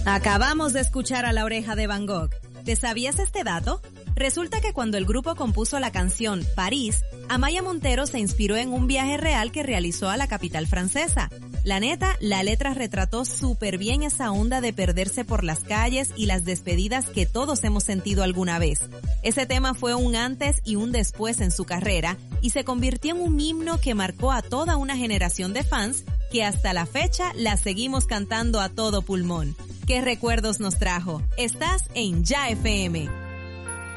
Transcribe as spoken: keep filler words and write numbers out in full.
Acabamos de escuchar a La Oreja de Van Gogh. ¿Te sabías este dato? Resulta que cuando el grupo compuso la canción París, Amaya Montero se inspiró en un viaje real que realizó a la capital francesa. La neta, la letra retrató súper bien esa onda de perderse por las calles y las despedidas que todos hemos sentido alguna vez. Ese tema fue un antes y un después en su carrera y se convirtió en un himno que marcó a toda una generación de fans que hasta la fecha la seguimos cantando a todo pulmón. ¿Qué recuerdos nos trajo? Estás en Ya F M.